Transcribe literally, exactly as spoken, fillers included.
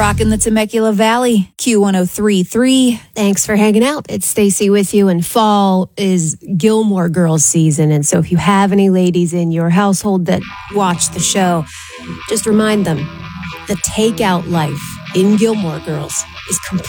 Rockin' the Temecula Valley, Q one oh three point three. Thanks for hanging out. It's Stacy with you, and fall is Gilmore Girls season. And so if you have any ladies in your household that watch the show, just remind them the takeout life in Gilmore Girls is completely